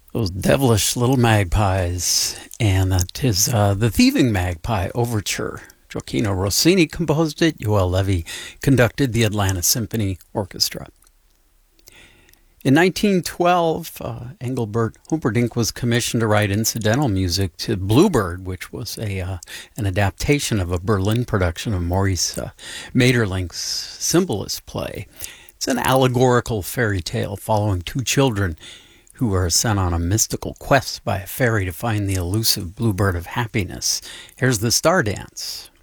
Those devilish little magpies, and that is the Thieving Magpie Overture. Gioachino Rossini composed it. Joel Levy conducted the Atlanta Symphony Orchestra. In 1912, Engelbert Humperdinck was commissioned to write incidental music to Bluebird, which was an adaptation of a Berlin production of Maurice Maeterlinck's Symbolist play. It's an allegorical fairy tale following two children who are sent on a mystical quest by a fairy to find the elusive Bluebird of Happiness. Here's the Star Dance.